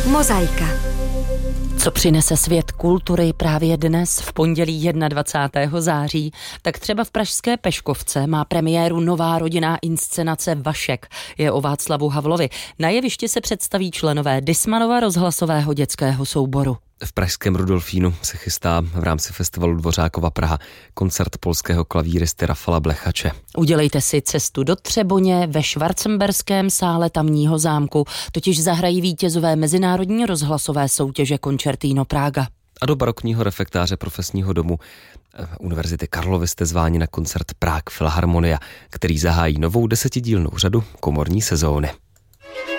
Mozaika. Co přinese svět kultury právě dnes, v pondělí 21. září, tak třeba v pražské Peškovce má premiéru nová rodinná inscenace Vašek. Je o Václavu Havlovi. Na jevišti se představí členové Dismanova rozhlasového dětského souboru. V pražském Rudolfínu se chystá v rámci festivalu Dvořákova Praha koncert polského klavíristy Rafala Blechače. Udělejte si cestu do Třeboně, ve Schwarzenberském sále tamního zámku, totiž zahrají vítězové mezinárodní rozhlasové soutěže Concertino Praga. A do barokního refektáře profesního domu Univerzity Karlovy jste zváni na koncert Prague Philharmonia, který zahájí novou 10dílnou řadu komorní sezóny.